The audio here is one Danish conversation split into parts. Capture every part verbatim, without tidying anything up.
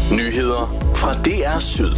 Nyheder fra D R Syd.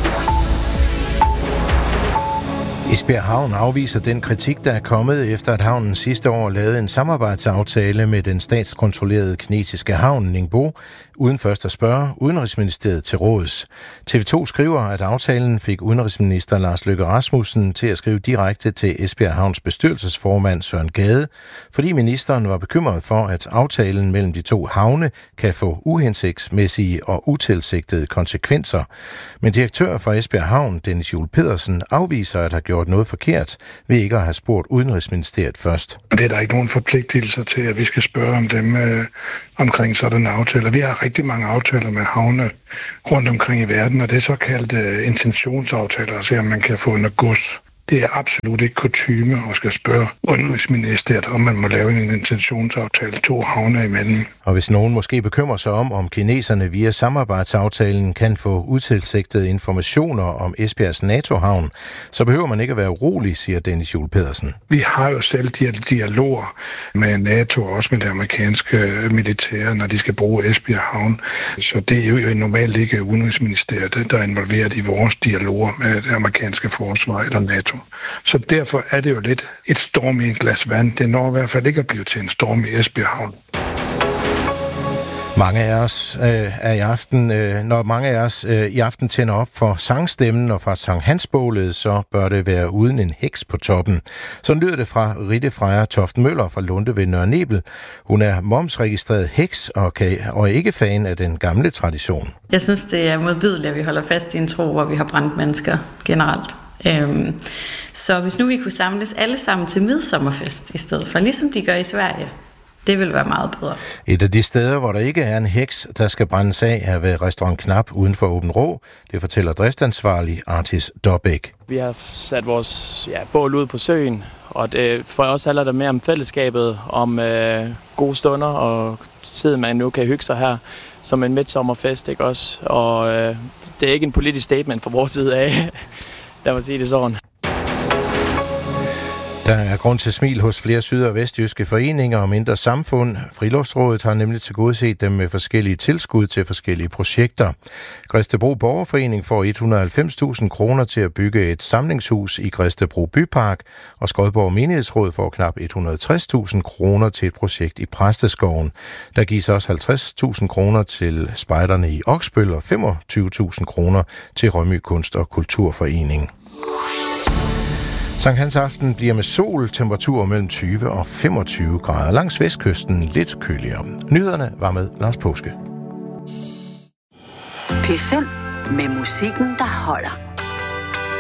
Esbjerg Havn afviser den kritik, der er kommet efter, at havnen sidste år lavede en samarbejdsaftale med den statskontrollerede kinesiske havn Ningbo, uden først at spørge Udenrigsministeriet til råds. T V to skriver, at aftalen fik udenrigsminister Lars Løkke Rasmussen til at skrive direkte til Esbjerg Havns bestyrelsesformand Søren Gade, fordi ministeren var bekymret for, at aftalen mellem de to havne kan få uhensigtsmæssige og utilsigtede konsekvenser. Men direktør for Esbjerg Havn, Dennis Juel Pedersen, afviser at have gjort noget forkert ved ikke at have spurgt Udenrigsministeriet først. Det er der ikke nogen forpligtelser til, at vi skal spørge om dem øh, omkring sådan aftaler. Vi har rigtig mange aftaler med havne rundt omkring i verden, og det er såkaldte øh, intentionsaftaler, så at man kan få noget gods. Det er absolut ikke kutyme at skal spørge Udenrigsministeriet, om man må lave en intentionsaftale to havne imellem. Og hvis nogen måske bekymrer sig om, om kineserne via samarbejdsaftalen kan få utilsigtede informationer om Esbjergs NATO-havn, så behøver man ikke at være urolig, siger Dennis Juel Pedersen. Vi har jo selv dialoger med NATO og også med det amerikanske militære, når de skal bruge Esbjerg Havn. Så det er jo normalt ikke Udenrigsministeriet, der er involveret i vores dialoger med det amerikanske forsvar eller NATO. Så derfor er det jo lidt et storm i et glas vand. Det når i hvert fald ikke at blive til en storm i Esbjerg Havn. Mange af os øh, er i aften, øh, når mange af os øh, i aften tænder op for sangstemmen og fra Sankt Hans-bålet, så bør det være uden en heks på toppen. Sådan lyder det fra Ritte Freja Toft Møller fra Lunde ved Nørre Nebel. Hun er momsregistreret heks og, kan, og er ikke fan af den gamle tradition. Jeg synes, det er modbydeligt, at vi holder fast i en tro, hvor vi har brændt mennesker generelt. Øhm, så hvis nu vi kunne samles alle sammen til midsommerfest i stedet for, ligesom de gør i Sverige, det vil være meget bedre. Et af de steder, hvor der ikke er en heks, der skal brændes af, er ved Restaurant Knap uden for Åben Rå. Det fortæller driftsansvarlig Artis Dobæk. Vi har sat vores ja, bål ud på søen, og det, for os handler det mere om fællesskabet, om øh, gode stunder og tid, man nu kan hygge sig her som en midsommerfest, ikke også? Og øh, det er ikke en politisk statement fra vores side af. Der må sige det sådan. Der er grund til smil hos flere syd- og vestjyske foreninger og mindre samfund. Friluftsrådet har nemlig tilgodeset dem med forskellige tilskud til forskellige projekter. Gredstebro Borgerforening får et hundrede og halvfems tusind kroner til at bygge et samlingshus i Gredstebro Bypark, og Skodborg Menighedsråd får knap et hundrede og tres tusind kroner til et projekt i Præsteskoven. Der gives også halvtreds tusind kroner til spejderne i Oksbøl og femogtyve tusind kroner til Rømø Kunst- og Kulturforening. Sankt Hans aften bliver med sol, temperaturer mellem tyve og femogtyve grader. Langs vestkysten lidt køligere. Nyhederne var med Lars Påske. P fem med musikken, der holder.